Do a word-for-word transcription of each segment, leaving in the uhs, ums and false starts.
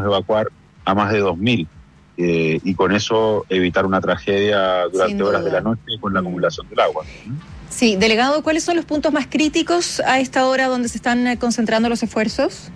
evacuar a más de dos mil eh, y con eso evitar una tragedia durante horas de la noche con la acumulación del agua. Sí, delegado, ¿cuáles son los puntos más críticos a esta hora donde se están concentrando los esfuerzos?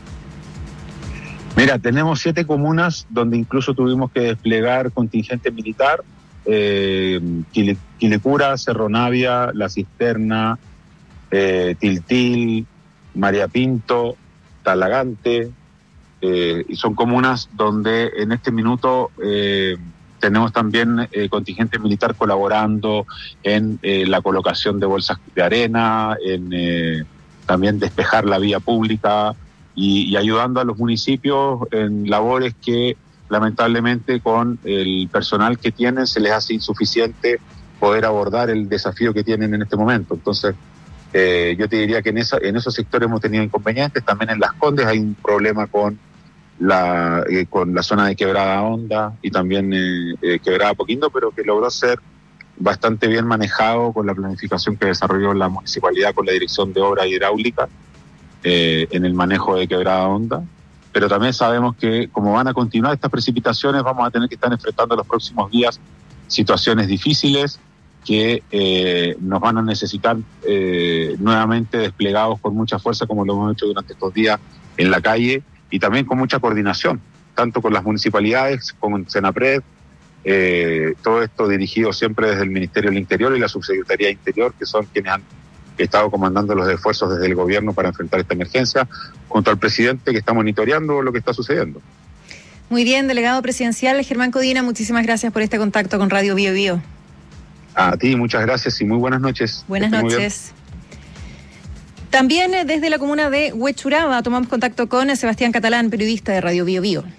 Mira, tenemos siete comunas donde incluso tuvimos que desplegar contingente militar, eh, Quilicura, Cerro Navia, La Cisterna, eh, Tiltil, María Pinto, Talagante, eh, y son comunas donde en este minuto eh, tenemos también eh, contingente militar colaborando en eh, la colocación de bolsas de arena, en eh, también despejar la vía pública y, y ayudando a los municipios en labores que lamentablemente con el personal que tienen se les hace insuficiente poder abordar el desafío que tienen en este momento. Entonces, eh, yo te diría que en, esa, en esos sectores hemos tenido inconvenientes. También en Las Condes hay un problema con la eh, con la zona de Quebrada Honda y también eh, eh, Quebrada Poquindo, pero que logró ser bastante bien manejado con la planificación que desarrolló la municipalidad con la Dirección de Obra Hidráulica eh, en el manejo de Quebrada Honda. Pero también sabemos que como van a continuar estas precipitaciones, vamos a tener que estar enfrentando los próximos días situaciones difíciles que eh, nos van a necesitar eh, nuevamente desplegados con mucha fuerza, como lo hemos hecho durante estos días en la calle, y también con mucha coordinación, tanto con las municipalidades, con Senapred, eh, todo esto dirigido siempre desde el Ministerio del Interior y la Subsecretaría de Interior, que son quienes han estado comandando los esfuerzos desde el gobierno para enfrentar esta emergencia, junto al presidente que está monitoreando lo que está sucediendo. Muy bien, delegado presidencial Germán Codina, muchísimas gracias por este contacto con Radio Bio Bio. A ti, muchas gracias y muy buenas noches. Buenas noches. También desde la comuna de Huechuraba tomamos contacto con Sebastián Catalán, periodista de Radio Bio Bio.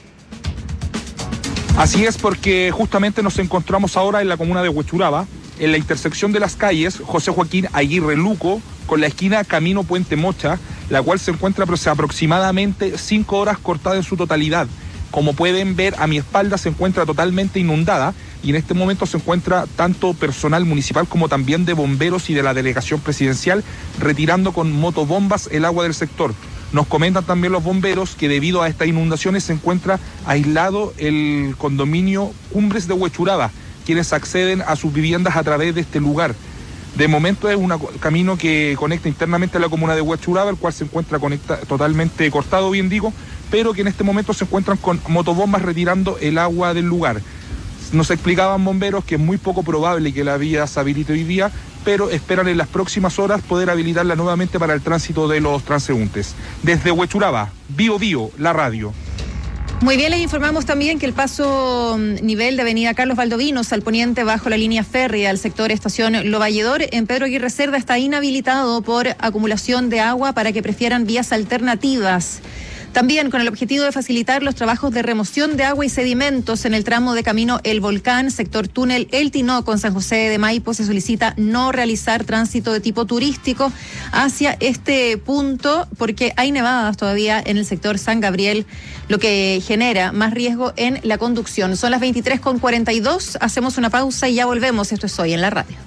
Así es, porque justamente nos encontramos ahora en la comuna de Huechuraba, en la intersección de las calles José Joaquín Aguirre Luco con la esquina Camino Puente Mocha, la cual se encuentra aproximadamente cinco horas cortada en su totalidad. Como pueden ver, a mi espalda se encuentra totalmente inundada y en este momento se encuentra tanto personal municipal como también de bomberos y de la delegación presidencial retirando con motobombas el agua del sector. Nos comentan también los bomberos que debido a estas inundaciones se encuentra aislado el condominio Cumbres de Huechuraba, quienes acceden a sus viviendas a través de este lugar. De momento es un camino que conecta internamente a la comuna de Huechuraba, el cual se encuentra conecta, totalmente cortado, bien digo, pero que en este momento se encuentran con motobombas retirando el agua del lugar. Nos explicaban bomberos que es muy poco probable que la vía se habilite hoy día, pero esperan en las próximas horas poder habilitarla nuevamente para el tránsito de los transeúntes. Desde Huechuraba, Bio Bio, la radio. Muy bien, les informamos también que el paso nivel de avenida Carlos Valdovinos al poniente bajo la línea férrea al sector estación Lo Valledor en Pedro Aguirre Cerda está inhabilitado por acumulación de agua para que prefieran vías alternativas. También con el objetivo de facilitar los trabajos de remoción de agua y sedimentos en el tramo de camino El Volcán, sector túnel El Tinoco en San José de Maipo, se solicita no realizar tránsito de tipo turístico hacia este punto porque hay nevadas todavía en el sector San Gabriel, lo que genera más riesgo en la conducción. Son las veintitrés con cuarenta y dos, hacemos una pausa y ya volvemos. Esto es Hoy en la Radio.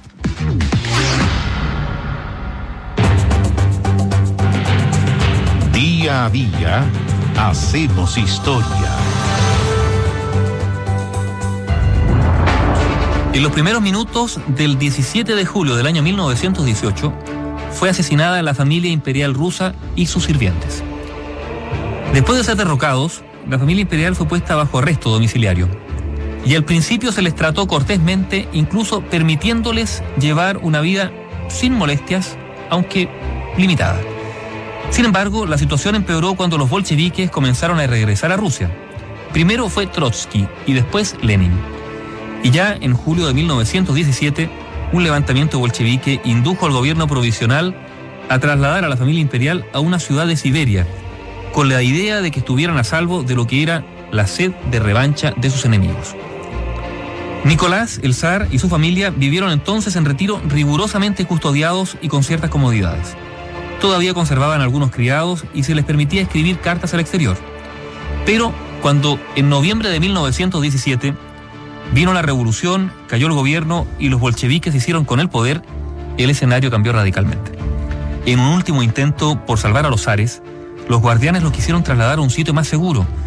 Día a día, hacemos historia. En los primeros minutos del diecisiete de julio del año mil novecientos dieciocho, fue asesinada la familia imperial rusa y sus sirvientes. Después de ser derrocados, la familia imperial fue puesta bajo arresto domiciliario. Y al principio se les trató cortésmente, incluso permitiéndoles llevar una vida sin molestias, aunque limitada. Sin embargo, la situación empeoró cuando los bolcheviques comenzaron a regresar a Rusia. Primero fue Trotsky y después Lenin. Y ya en julio de mil novecientos diecisiete, un levantamiento bolchevique indujo al gobierno provisional a trasladar a la familia imperial a una ciudad de Siberia, con la idea de que estuvieran a salvo de lo que era la sed de revancha de sus enemigos. Nicolás, el zar y su familia vivieron entonces en retiro rigurosamente custodiados y con ciertas comodidades. Todavía conservaban algunos criados y se les permitía escribir cartas al exterior. Pero cuando en noviembre de mil novecientos diecisiete vino la revolución, cayó el gobierno y los bolcheviques se hicieron con el poder, el escenario cambió radicalmente. En un último intento por salvar a los zares, los guardianes los quisieron trasladar a un sitio más seguro,